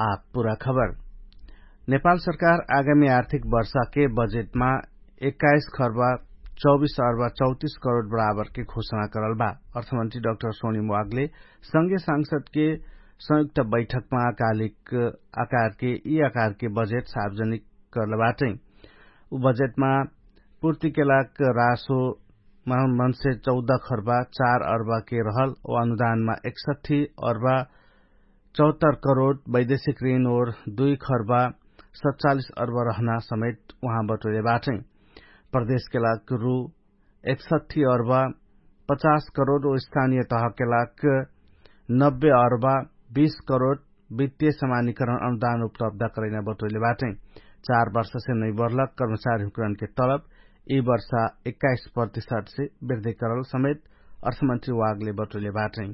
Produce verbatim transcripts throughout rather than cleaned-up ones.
आप पूरा खबर। नेपाल सरकार आगामी आर्थिक वर्ष के बजेट में इक्कीस खर्ब चौबीस अर्ब चौतीस करोड़ बराबर की घोषणा करल बा। अर्थमंत्री डाक्टर सोनिम वाग्ले संघीय संसद के संयुक्त बैठक में अकालिक आकार के ई आकार के बजेट सार्वजनिक करल बाटे। उ बजेट में पूर्ति के लाख रासो मन से चौदह खर्ब चार अर्ब के रहल और अनुदान में इकसठी अर्ब चौहत्तर करोड़ वैदेशिक ऋण और दुई खर्ब सत्तालीस अर्ब रहना समेत वहां बटोले बाटे। प्रदेश के लाख रू इकसठी अर्ब पचास करोड़ और स्थानीय तह के लाख नब्बे अर्ब बीस करोड़ वित्तीय समानीकरण अनुदान उपलब्ध कराइना बटोले बाटे। चार वर्ष से नहीं बढ़लक कर्मचारी के तलब ई वर्ष इक्कीस प्रतिशत से वृद्धि करल समेत अर्थमंत्री वाग्ले बटोले बाटे।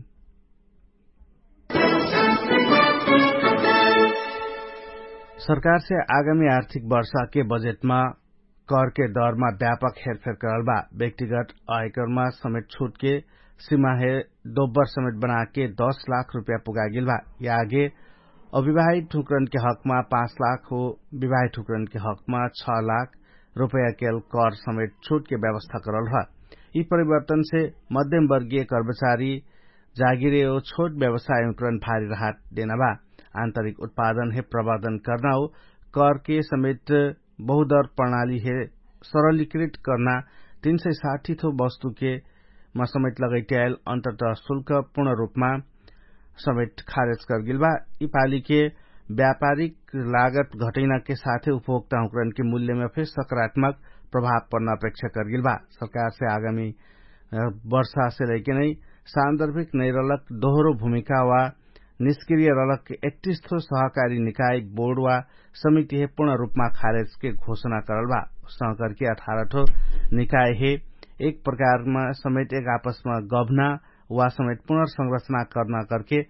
सरकार से आगामी आर्थिक वर्ष के बजेट में कर के दर में व्यापक हेरफेर करल बा। व्यक्तिगत आयकर में समेत छूट के सीमा है दोब्बर समेत बना के दस लाख रुपया पुगा गिल बा। या आगे अविवाहित ठुकरन के हक में पांच लाख हो, विवाहित ठुकरन के हक में छह लाख रुपया के कर समेत छूट के व्यवस्था करल है। ई परिवर्तन से मध्यम वर्गीय कर्मचारी जागीरे और छोट व्यवसाय भारी राहत देना बा। आंतरिक उत्पादन है प्रवर्धन करना हो, कर के समेत बहुदर प्रणाली है सरलीकृत करना, तीन सौ साठी थो वस्तु के में समेत लगैटियाल अंततः शुल्क पूर्ण रूप में समेत खारेज कर गिल बा। ई पाली के व्यापारिक लागत घटैना के साथ उपभोक्ता हुकरन के मूल्य में फिर सकारात्मक प्रभाव पड़ना अपेक्षा कर गिल बा। सरकार से आगामी वर्षा से लेके नहीं सान्दर्भिक नहीं रलक दोहरो भूमिका वा निष्क्रिय रलक इकतीस थो सहकारी निकाय बोर्ड वा समिति है पूर्ण रूप में खारेज के घोषणा करल बा। सहकार के अठारह ठो निकाय है एक प्रकार में समेत एक आपस में गभना वा समेत पुनर्संरचना करना करके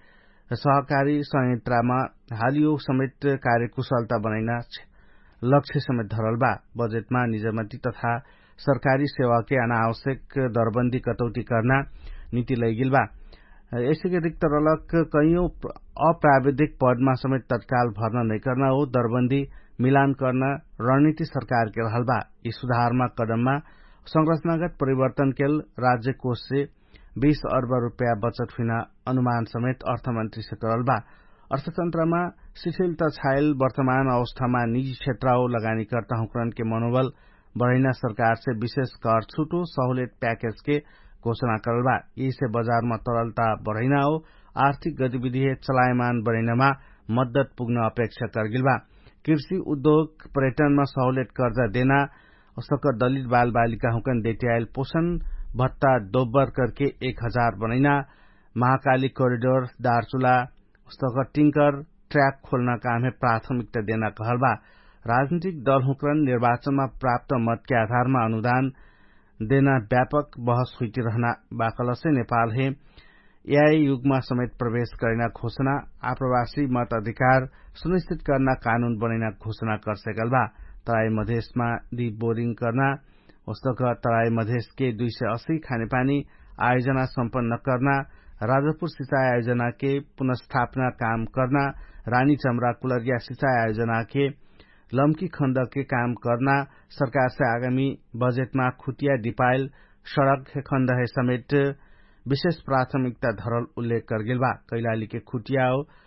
सहकारी संयंत्र में हालियो समेत कार्यकुशलता बनाइना लक्ष्य समेत धरल बा। बजेट में निजामती तथा सरकारी सेवा के अनावश्यक दरबंदी कटौती करना नीति लैगिल बा। ऐसे के रिक्त रलक कईयों अप्राविधिक पद में समेत तत्काल भर्ना नहीं करना हो, दरबंदी मिलान करना रणनीति सरकार के रहल बा। इस सुधार में कदम में संरचनागत परिवर्तन के राज्य कोष से बीस अर्ब रुपया बचत हुना अनुमान समेत अर्थमंत्री से करल बा। अर्थतंत्र में शिथिलता छायल वर्तमान अवस्था में निजी क्षेत्र लगानीकर्ता हुकरन के मनोबल बढ़ाइना सरकार से विशेष कर छूटो सहूलियत पैकेज के घोषणा करल बा। इससे बाजार में तरलता बढ़ाइना हो, आर्थिक गतिविधि चलायमान बढ़ाइना में मदद पुग्न अपेक्षा कर गिल बा। कृषि उद्योग पर्यटन में सहूलियत कर्जा देना सकर दलित बाल बालिका हुकन देटियाल पोषण भत्ता दोब्बर करके एक हजार बनाइना, महाकाली कॉरिडोर दारचूला सकर टिंकर ट्रैक खोलना काम है प्राथमिकता देना कहल बा। राजनीतिक दल हुकन निर्वाचन में प्राप्त मत के आधार में अनुदान देना व्यापक बहस हुई रहना बाकल से नेपाल है एआई युग में समेत प्रवेश करना घोषणा, आप्रवासी मत अधिकार सुनिश्चित करना कानून बनना घोषणा कर सकल बा। तराई मधेश में डी बोरिंग करना, उस्तक तराई मधेश के दुई सौ अस्सी खानेपानी आयोजना सम्पन्न करना, राजापुर सिंचाई आयोजना के पुनर्स्थापना काम करना, रानी चमरा कुलरिया सिंचाई आयोजना के लम्की खण्ड के काम करना, सरकार से आगामी बजेट में खुटिया डिपाइल सड़क खण्ड है समेत विशेष प्राथमिकता धरल उल्लेख कर गिल बा। कैलाली के खुटिया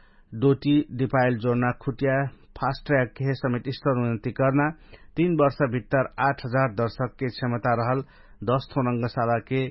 डोटी डिपाइल जोड़ना, खुटिया फास्ट ट्रैक के समेत स्तर उन्नति करना, तीन वर्ष भीतर आठ हजार दर्शक के क्षमता रहल दस थो रंगशाला के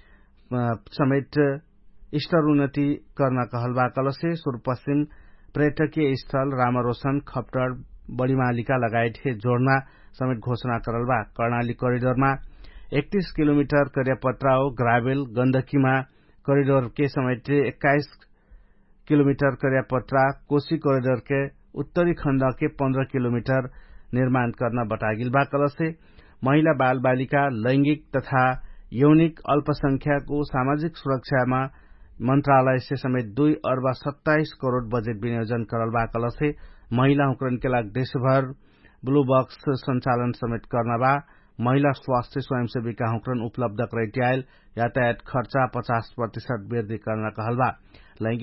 समेत स्तर उन्नति करना कहल बा। कल से सुर पश्चिम पर्यटकीय स्थल रामरोशन खपटड़ बड़ी मालिका लगायत है जोड़ना समेत घोषणा करल बा। कर्णाली कॉरिडोर में इकतीस किलोमीटर करियापत्राओ ग्रावेल गंडकी में कॉरिडोर के समेत इक्कीस किलोमीटर करियापत्रा कोशी कॉरिडोर के उत्तरी खण्ड के पंद्रह किलोमीटर निर्माण करना बतागिल बा। कल से महिला बाल बालिका लैंगिक तथा यौनिक अल्पसंख्यक को सामाजिक सुरक्षा में मंत्रालय से समेत दुई अर्ब सत्ताईस करोड़ बजेट विनियोजन करल बा। कल से महिला हुकरन के लाग देशभर ब्लू बॉक्स संचालन समेत करना बा। महिला स्वास्थ्य स्वयंसेविका हुकरन उपलब्ध कराइटियाल यातायात खर्चा पचास प्रतिशत वृद्धि करना कहल बा।